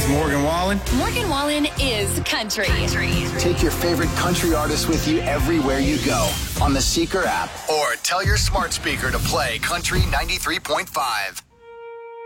is Morgan Wallen. Morgan Wallen is country. Take your favorite country artists with you everywhere you go on the Seeker app or tell your smart speaker to play Country 93.5.